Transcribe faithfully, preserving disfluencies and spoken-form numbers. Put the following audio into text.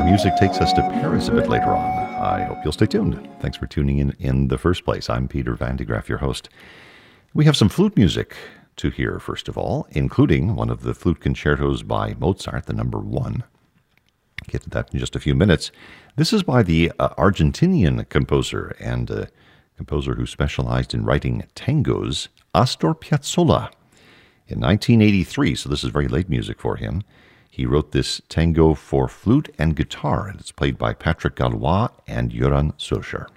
music takes us to Paris a bit later on. I hope you'll stay tuned. Thanks for tuning in in the first place. I'm Peter Van de Graaff, your host. We have some flute music to hear, first of all, including one of the flute concertos by Mozart, the number one. Get to that in just a few minutes. This is by the uh, Argentinian composer and uh, composer who specialized in writing tangos, Astor Piazzolla. In nineteen eighty-three, so this is very late music for him, he wrote this tango for flute and guitar, and it's played by Patrick Gallois and Göran Socher.